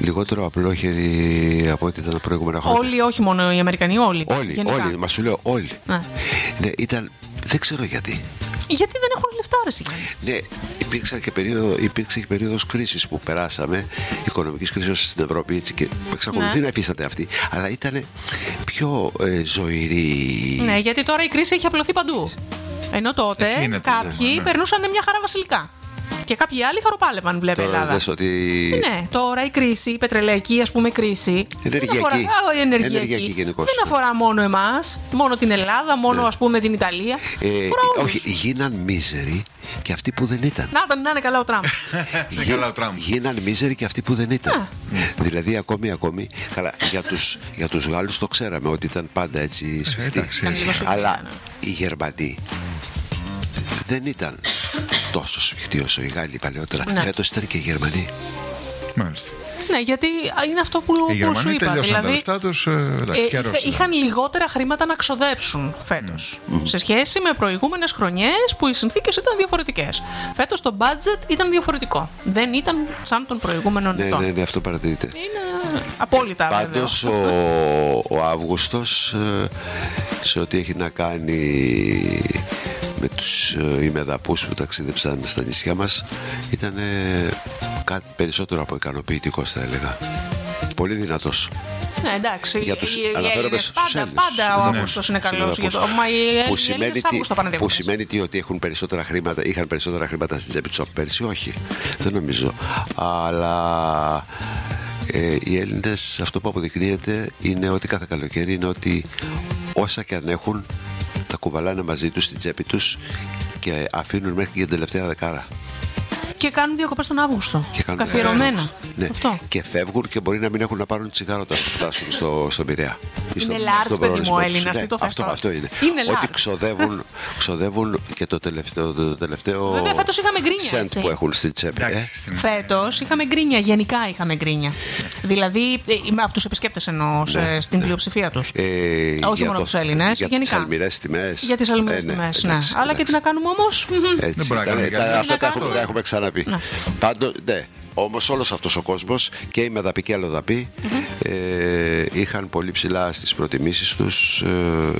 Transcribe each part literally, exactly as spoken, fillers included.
λιγότερο απλόχεροι από ό,τι ήταν τα προηγούμενα χρόνια. Όλοι, όχι μόνο οι Αμερικανοί, όλοι. Όλοι, γενικά. όλοι, μα σου λέω όλοι. Ναι. Ναι, ήταν, δεν ξέρω γιατί. Γιατί δεν έχουν λεφτά, ρε Σιγάνη. Ναι, υπήρξε και περίοδο, υπήρξε και περίοδος κρίσης που περάσαμε, οικονομικής κρίσης στην Ευρώπη, έτσι, και εξακολουθεί ναι. να υφίσταται αυτή, αλλά ήταν πιο ε, ζωηρή. Ναι, γιατί τώρα η κρίση έχει απλωθεί παντού. Ενώ τότε το κάποιοι θέμα, ναι. περνούσαν μια χαρά βασιλικά. Και κάποιοι άλλοι χαροπάλευαν, βλέπει η Ελλάδα. Λες ότι... Ναι, τώρα η κρίση, η πετρελαϊκή, ας πούμε, κρίση. Ενεργειακή. Δεν αφορά, α, η ενεργειακή. Ενεργειακή γενικώς. Δεν αφορά μόνο εμάς, μόνο την Ελλάδα, μόνο ναι. ας πούμε την Ιταλία. Ε, όλους. όχι, γίναν μίζεροι και αυτοί που δεν ήταν. Να τον, να είναι καλά ο Τραμπ. Σε καλά ο Τραμπ. Γίναν μίζεροι και αυτοί που δεν ήταν. Δηλαδή ακόμη, ακόμη, καλά, για τους, για τους Γάλλους το ξέραμε ότι ήταν πάντα έτσι σφιχτοί. εντάξει. Αλλά οι Γερμανοί δεν ήταν τόσο σφιχτοί όσο οι Γάλλοι παλαιότερα. Ναι. Φέτος ήταν και οι Γερμανοί. Μάλιστα. Ναι, γιατί είναι αυτό που, Οι που σου Γερμανοί είπα. τελειώσαν Δηλαδή, τα λεφτά τους, ε, εντάξει, ε, και αρρώστησαν. είχαν λιγότερα χρήματα να ξοδέψουν φέτος. Σε σχέση με προηγούμενες χρονιές που οι συνθήκες ήταν διαφορετικές. Φέτος το budget ήταν διαφορετικό. Δεν ήταν σαν των προηγούμενων Ναι, ετών. ναι, ναι, αυτό παρατηρείται. Είναι απόλυτα βέβαιο. Πάντως ο, ο Αύγουστος ε, σε ό,τι έχει να κάνει με τους ε, ημεδαπούς που ταξίδεψαν στα νησιά μας ήταν ε, κάτι περισσότερο από ικανοποιητικός, θα έλεγα. Πολύ δυνατός. Ναι, εντάξει. Για τους- οι, οι αναφέρομαι Έλληνες στους πάντα, Έλληνες. πάντα ο Ναι. Αύγουστος είναι καλός. Στους Για το, μα οι που Έλληνες σημαίνει, τι, Αύγουστο πάνε που διακοπές. σημαίνει τι, ότι έχουν περισσότερα χρήματα, είχαν περισσότερα χρήματα στην τσέπη τους από πέρσι? Όχι, δεν νομίζω. Αλλά ε, οι Έλληνες, αυτό που αποδεικνύεται είναι ότι κάθε καλοκαίρι είναι ότι όσα και αν έχουν τα κουβαλάνε μαζί τους στην τσέπη τους και αφήνουν μέχρι και την τελευταία δεκάρα. Και κάνουν διακοπές τον Αύγουστο. Και κάνουν- Καθιερωμένα. Ναι. Αυτό. Και φεύγουν και μπορεί να μην έχουν να πάρουν τσιγάρο όταν φτάσουν στο, στον Πειραιά. Ή Είναι στον- large, στον παιδί μου, προορισμό ο τους. Έλληνας, Ναι, τι το θες αυτό, τώρα. αυτό είναι. Είναι Ότι large. ξοδεύουν, ξοδεύουν και το τελευταίο, το τελευταίο Βέβαια, φέτος είχαμε γκρίνια, cent έτσι. που έχουν στην τσέπη. Ε. Εντάξει, στην- Φέτος είχαμε γκρίνια, γενικά είχαμε γκρίνια. Δηλαδή, ε, από τους επισκέπτες εννοώ, σε- Ναι, στην ναι. πλειοψηφία τους. Ε, Όχι για μόνο το- τους Έλληνες, για γενικά. τις αλμυρές τιμές. Για τις αλμυρές Ε, ναι, τιμές, ναι. εντάξει, Αλλά και τι εντάξει. να κάνουμε όμως. Έτσι, Δεν μπορεί να τα- κάνει τα- κάτι. αυτά Να τα έχουμε, κάνουμε. τα έχουμε ξαναπεί. Ναι. Πάντως, ναι. Όμως όλος αυτός ο κόσμος και οι μεδαποί και οι αλλοδαποί ε, είχαν πολύ ψηλά στις προτιμήσεις τους ε,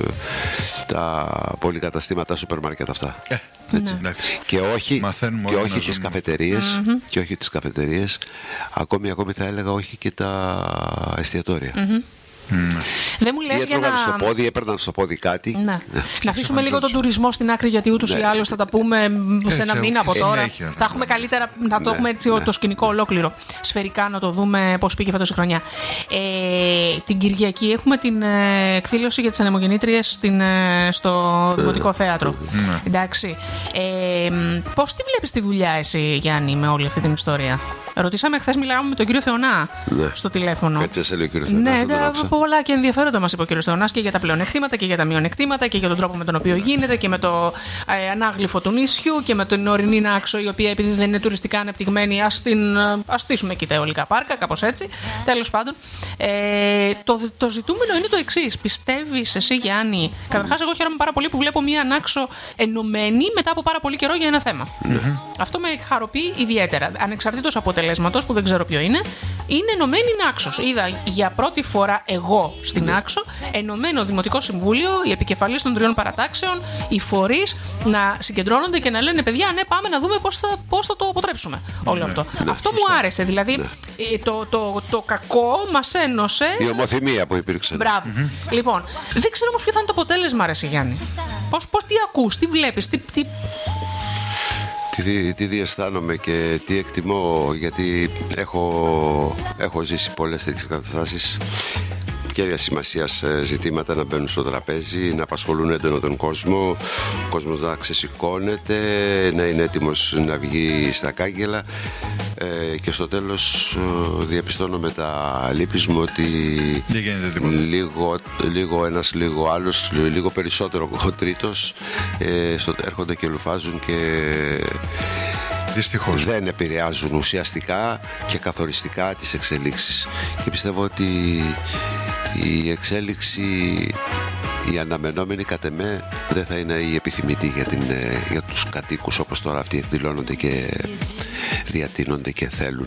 τα πολυκαταστήματα σούπερ μάρκετ αυτά. Ε, Έτσι. εντάξει. Και όχι, Μαθαίνουμε και όλοι όχι να τις ζούμε. καφετερίες, και όχι τις καφετερίες, ακόμη, ακόμη θα έλεγα όχι και τα εστιατόρια. Δεν μου Ή λες για έτρωγαν να. στο πόδι, έπαιρναν στο πόδι κάτι. Ναι. Να αφήσουμε λίγο τον ξαφανιζόντουσαν. τουρισμό στην άκρη, γιατί ούτως ή Ναι. άλλως θα τα πούμε σε ένα Έτσι, μήνα από τώρα. συνέχεια, ναι. Θα έχουμε καλύτερα να το Ναι, έχουμε έτσι ναι. το σκηνικό ολόκληρο. Σφαιρικά να το δούμε πώς πήγε φέτος η χρονιά. Ε, την Κυριακή έχουμε την ε, εκδήλωση για τις ανεμογεννήτριες στην, ε, στο Δημοτικό Θέατρο. Εντάξει. Ε, πώς τη βλέπεις τη δουλειά εσύ, Γιάννη, με όλη αυτή την ιστορία? Ρωτήσαμε χθες, μιλάγαμε με τον κύριο Θεωνά Ναι. στο τηλέφωνο. Έτσι σε λέει ο κύριος Θεωνάς, Ναι, δεν τον τα- άκουσα. πολλά και ενδιαφέροντα μας είπε ο κύριος Θεωνάς και για τα πλεονεκτήματα και για τα μειονεκτήματα και για τον τρόπο με τον οποίο γίνεται και με το ε, ανάγλυφο του νησιού και με την ορεινή Νάξο, η οποία επειδή δεν είναι τουριστικά ανεπτυγμένη, ας την ε, ας στήσουμε εκεί τα αιωλικά πάρκα, κάπως έτσι. Τέλος πάντων, ε, το, το ζητούμενο είναι το εξής. Πιστεύεις εσύ, Γιάννη? Καταρχάς, εγώ χαίρομαι πάρα πολύ που βλέπω μία Νάξο ενωμένη μετά από πάρα πολύ καιρό για ένα θέμα. Αυτό με χαροποιεί ιδιαίτερα. Ανεξαρτήτως αποτελέσματος, που δεν ξέρω ποιο είναι, είναι ενωμένη η Νάξος. Είδα για πρώτη φορά εγώ στην Νάξο ενωμένο Δημοτικό Συμβούλιο, οι επικεφαλείς των τριών παρατάξεων, οι φορείς να συγκεντρώνονται και να λένε: παιδιά, ναι, πάμε να δούμε πώς θα, πώς θα το αποτρέψουμε όλο αυτό. Αυτό μου άρεσε. Δηλαδή, ε, το, το, το κακό μας ένωσε. Η ομοθυμία που υπήρξε. Μπράβο. Λοιπόν, δεν ξέρω όμως ποιο θα είναι το αποτέλεσμα, ρε Γιάννη. Πώς, πώς τι ακούς, τι βλέπεις, τι, τι... Τι, τι διαισθάνομαι και τι εκτιμώ, γιατί έχω, έχω ζήσει πολλές τέτοιες καταστάσεις κέρια σημασίας ζητήματα να μπαίνουν στο τραπέζι, να απασχολούν έντονο τον κόσμο, ο κόσμος να ξεσηκώνεται, να είναι έτοιμος να βγει στα κάγκελα ε, και στο τέλος ε, διαπιστώνω με τα λύπης μου ότι Δεν γίνεται τίποτα. λίγο, λίγο ένας, λίγο άλλος, λίγο περισσότερο ο τρίτος ε, στο, έρχονται και λουφάζουν και Δυστυχώς. δεν επηρεάζουν ουσιαστικά και καθοριστικά τις εξελίξεις. Και πιστεύω ότι η εξέλιξη, η αναμενόμενη κατ' εμέ, δεν θα είναι η επιθυμητή για, την, για τους κατοίκους όπως τώρα αυτοί εκδηλώνονται και διατείνονται και θέλουν